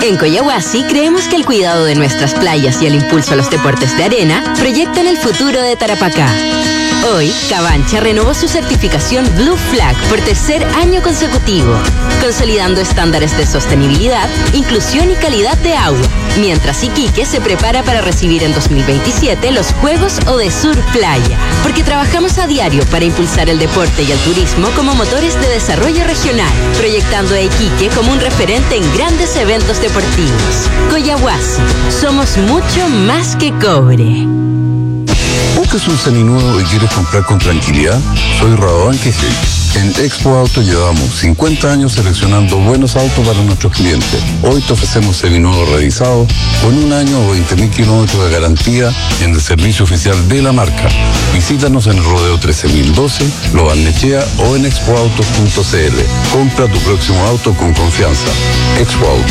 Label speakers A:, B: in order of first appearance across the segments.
A: En Coyahuasi creemos que el cuidado de nuestras playas y el impulso a los deportes de arena proyectan el futuro de Tarapacá. Hoy, Cabancha renovó su certificación Blue Flag por tercer año consecutivo, consolidando estándares de sostenibilidad, inclusión y calidad de agua, mientras Iquique se prepara para recibir en 2027 los Juegos Odesur Playa, porque trabajamos a diario para impulsar el deporte y el turismo como motores de desarrollo regional, proyectando a Iquique como un referente en grandes eventos deportivos. Coyahuasi, somos mucho más que cobre.
B: ¿Buscas un seminuevo y quieres comprar con tranquilidad? Soy Radovan Quijel. En Expo Auto llevamos 50 años seleccionando buenos autos para nuestros clientes. Hoy te ofrecemos seminuevos revisados con 1 año o 20.000 kilómetros de garantía en el servicio oficial de la marca. Visítanos en el Rodeo 13012, Lo Barnechea o en expoautos.cl. Compra tu próximo auto con confianza. Expo Auto.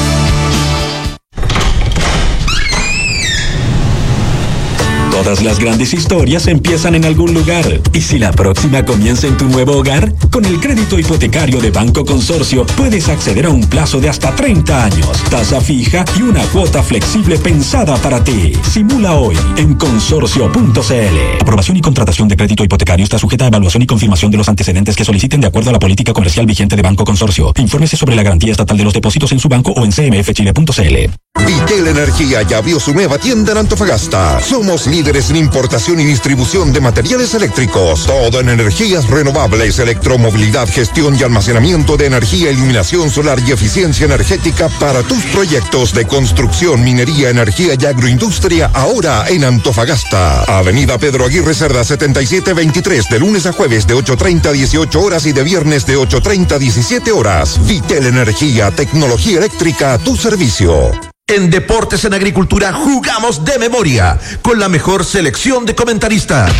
C: Todas las grandes historias empiezan en algún lugar. ¿Y si la próxima comienza en tu nuevo hogar? Con el crédito hipotecario de Banco Consorcio puedes acceder a un plazo de hasta 30 años, tasa fija y una cuota flexible pensada para ti. Simula hoy en consorcio.cl. Aprobación y contratación de crédito hipotecario está sujeta a evaluación y confirmación de los antecedentes que soliciten de acuerdo a la política comercial vigente de Banco Consorcio. Infórmese sobre la garantía estatal de los depósitos en su banco o en cmfchile.cl.
D: Vitel Energía ya abrió su nueva tienda en Antofagasta. Somos líderes en importación y distribución de materiales eléctricos. Todo en energías renovables, electromovilidad, gestión y almacenamiento de energía, iluminación solar y eficiencia energética para tus proyectos de construcción, minería, energía y agroindustria. Ahora en Antofagasta. Avenida Pedro Aguirre Cerda 7723, de lunes a jueves de 8:30 a 18 horas y de viernes de 8:30 a 17 horas. Vitel Energía, tecnología eléctrica a tu servicio.
E: En Deportes en Agricultura jugamos de memoria, con la mejor selección de comentaristas.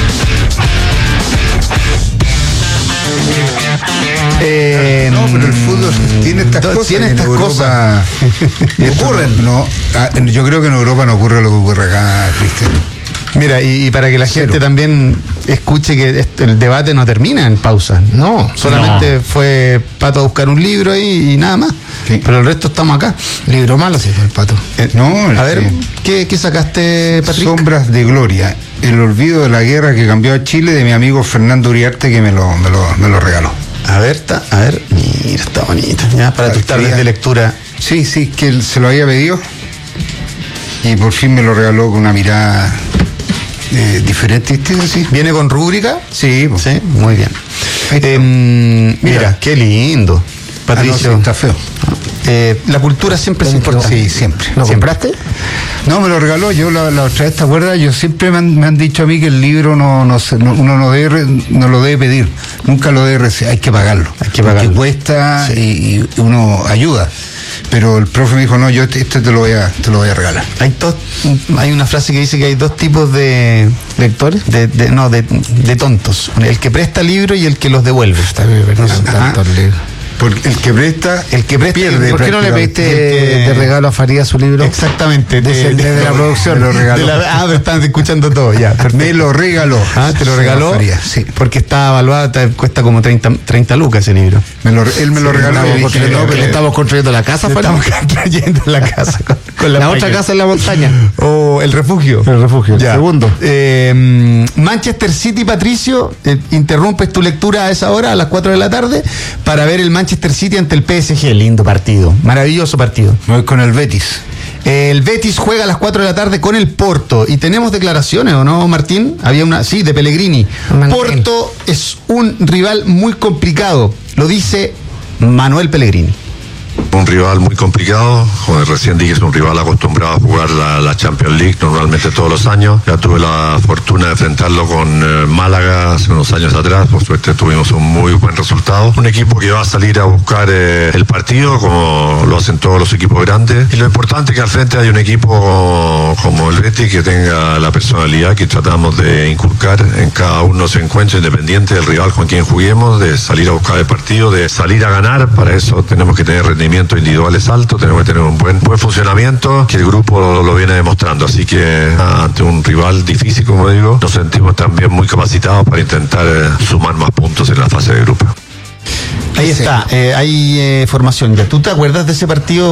F: No, pero el fútbol tiene estas cosas.
G: Tiene estas cosas.
F: Ocurren. No, yo creo que en Europa no ocurre lo que ocurre acá, Cristian.
G: Mira, y para que la gente también escuche que el debate no termina en pausa. No, solamente fue Pato a buscar un libro ahí y nada más. Sí. Pero el resto estamos acá.
F: Libro malo, sí, el Pato.
G: A ver, ¿qué sacaste, Patrick?
F: Sombras de Gloria. El olvido de la guerra que cambió a Chile, de mi amigo Fernando Uriarte, que me lo regaló.
G: A ver, mira, está bonito. Ya, para tus tardes de lectura.
F: Sí, que él se lo había pedido. Y por fin me lo regaló con una mirada diferente, ¿sí?
G: ¿Viene con rúbrica?
F: Sí, pues.
G: Sí, muy bien. Mira, qué lindo. Patricio.
F: No, sí, está feo.
G: La cultura siempre es importante.
F: Sí, siempre.
G: ¿Lo compraste?
F: No, me lo regaló. Yo la otra vez, ¿te acuerdas? Yo siempre me han dicho a mí que el libro uno no lo debe pedir. Nunca lo debe recibir. Hay que pagarlo. Porque cuesta y uno ayuda. Pero el profe me dijo, no, yo te lo voy a regalar.
G: Hay una frase que dice que hay dos tipos de lectores, de tontos. El que presta libros y el que los devuelve.
F: Está bien, pero no son tantos libros. Porque el que presta pierde.
G: ¿Por qué no le pediste de regalo a Faría su libro? Exactamente, de la producción.
F: Me lo regaló.
G: Me están escuchando todo, ya.
F: Me lo regaló.
G: ¿Te lo regaló?
F: Faría, sí.
G: Porque está evaluada, cuesta como 30 lucas ese libro.
F: Él me lo regaló.
G: ¿Le estamos construyendo la casa, Faría? Estamos construyendo la casa con la otra casa en la montaña. O el refugio. Ya. Segundo. Manchester City, Patricio, interrumpes tu lectura a esa hora, a las 4 de la tarde, para ver el Manchester City ante el PSG. Lindo partido, maravilloso partido.
F: Me voy con el Betis.
G: El Betis juega a las 4 de la tarde con el Porto. Y tenemos declaraciones, ¿o no, Martín? Había una, sí, de Pellegrini. Porto es un rival muy complicado, lo dice Manuel Pellegrini.
H: Un rival muy complicado, como recién dije, es un rival acostumbrado a jugar la Champions League normalmente todos los años. Ya tuve la fortuna de enfrentarlo con Málaga hace unos años atrás, por suerte tuvimos un muy buen resultado. Un equipo que va a salir a buscar el partido como lo hacen todos los equipos grandes. Y lo importante es que al frente hay un equipo como el Betis que tenga la personalidad que tratamos de inculcar en cada uno de los encuentros, independiente del rival con quien juguemos, de salir a buscar el partido, de salir a ganar. Para eso tenemos que tener rendimiento individuales altos, tenemos que tener un buen funcionamiento que el grupo lo viene demostrando, así que ante un rival difícil, como digo, nos sentimos también muy capacitados para intentar sumar más puntos en la fase de grupo.
G: Ahí está, hay formación ya. ¿Tú te acuerdas de ese partido?